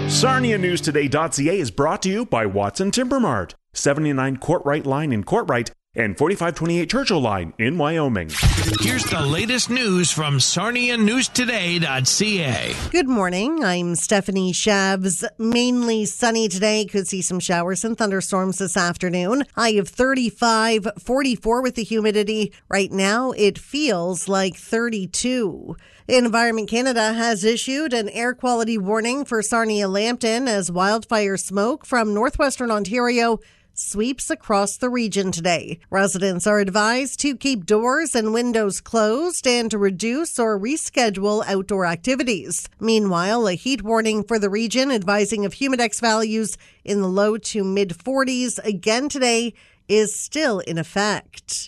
SarniaNewsToday.ca is brought to you by Watson Timber Mart, 79 Courtright Line in Courtright and 4528 Churchill Line in Wyoming. Here's the latest news from SarniaNewsToday.ca. Good morning. I'm Stephanie Shabs. Mainly sunny today. Could see some showers and thunderstorms this afternoon. High of 35, 44 with the humidity. Right now, it feels like 32. Environment Canada has issued an air quality warning for Sarnia-Lambton as wildfire smoke from northwestern Ontario sweeps across the region today. Residents are advised to keep doors and windows closed and to reduce or reschedule outdoor activities. Meanwhile, a heat warning for the region advising of humidex values in the low to mid-40s again today is still in effect.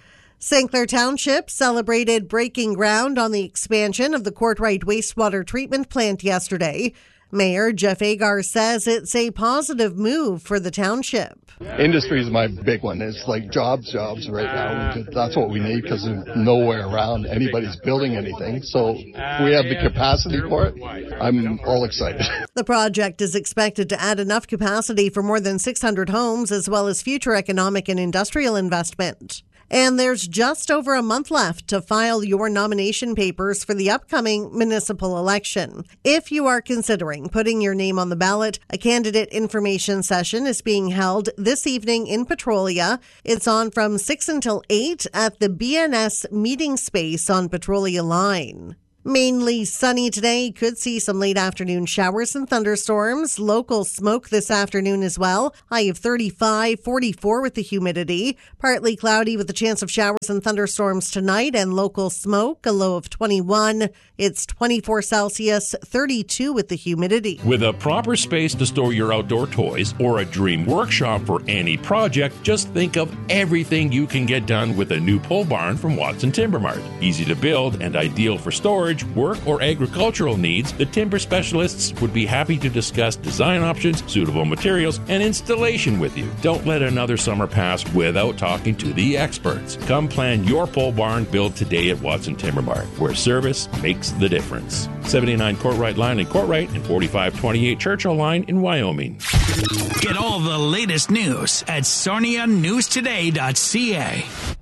St. Clair Township celebrated breaking ground on the expansion of the Courtright wastewater treatment plant yesterday. Mayor Jeff Agar says it's a positive move for the township. Industry is my big one. It's like jobs right now. That's what we need because there's nowhere around anybody's building anything. So we have the capacity for it. I'm all excited. The project is expected to add enough capacity for more than 600 homes as well as future economic and industrial investment. And there's just over a month left to file your nomination papers for the upcoming municipal election. If you are considering putting your name on the ballot, a candidate information session is being held this evening in Petrolia. It's on from 6 until 8 at the BNS meeting space on Petrolia Line. Mainly sunny today. Could see some late afternoon showers and thunderstorms. Local smoke this afternoon as well. High of 35, 44 with the humidity. Partly cloudy with a chance of showers and thunderstorms tonight and local smoke. A low of 21. It's 24 Celsius, 32 with the humidity. With a proper space to store your outdoor toys or a dream workshop for any project, just think of everything you can get done with a new pole barn from Watson Timber Mart. Easy to build and ideal for storage, work, or agricultural needs, the timber specialists would be happy to discuss design options, suitable materials, and installation with you. Don't let another summer pass without talking to the experts. Come plan your pole barn build today at Watson Timber Mart, where service makes the difference. 79 Courtright Line in Courtright and 4528 Churchill Line in Wyoming. Get all the latest news at SarniaNewsToday.ca.